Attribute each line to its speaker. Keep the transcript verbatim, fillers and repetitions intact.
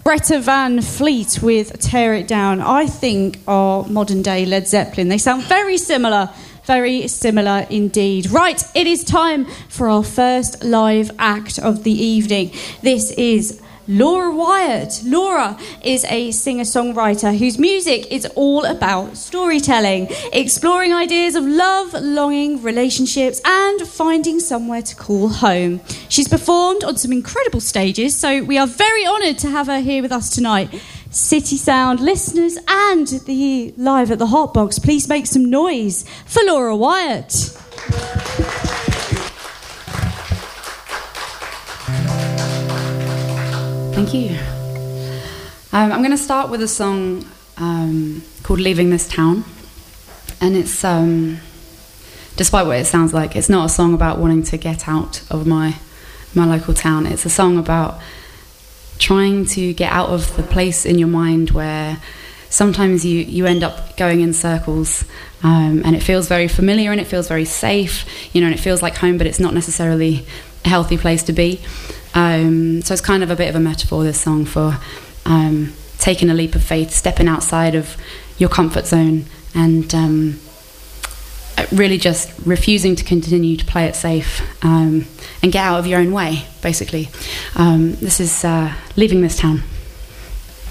Speaker 1: Greta Van Fleet with Tear It Down, I think, are modern-day Led Zeppelin. They sound very similar, very similar indeed. Right, it is time for our first live act of the evening. This is Laura Wyatt. Laura is a singer-songwriter whose music is all about storytelling, exploring ideas of love, longing, relationships, and finding somewhere to call home. She's performed on some incredible stages, so we are very honoured to have her here with us tonight. City Sound listeners and the live at the Hotbox, please make some noise for Laura Wyatt.
Speaker 2: Thank you. Um, I'm going to start with a song um, called Leaving This Town. And it's, um, despite what it sounds like, it's not a song about wanting to get out of my, my local town. It's a song about trying to get out of the place in your mind where sometimes you, you end up going in circles, um, and it feels very familiar and it feels very safe, you know, and it feels like home, but it's not necessarily a healthy place to be. Um, so it's kind of a bit of a metaphor, this song, for um, taking a leap of faith, stepping outside of your comfort zone, and um, really just refusing to continue to play it safe, um, and get out of your own way, basically. Um, this is uh, Leaving This Town.